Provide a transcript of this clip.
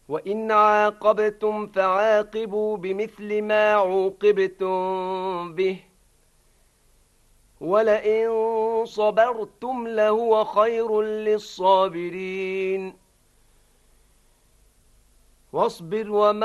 وإن عاقبتم فعاقبوا بمثل ما عوقبتم به ولئن صبرتم لهو خير للصابرين واصبر وما